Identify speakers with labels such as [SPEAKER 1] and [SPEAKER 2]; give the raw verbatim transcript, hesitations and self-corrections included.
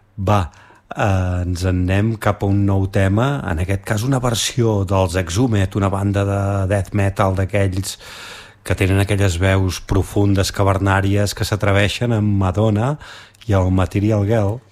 [SPEAKER 1] Va, eh, ens en anem cap a un nou tema, en aquest cas una versió dels Exhumed, una banda de death metal d'aquells que tenen aquelles veus profundes, cavernàries, que s'atreveixen amb Madonna i el Material Girl.